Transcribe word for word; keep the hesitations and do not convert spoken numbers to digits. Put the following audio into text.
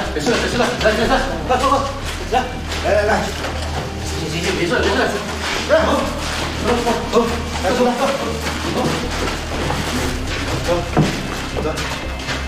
没事了，没事了，来来来，快坐坐，来，来来来，行行行，没事没事，来，走走走走，来坐坐。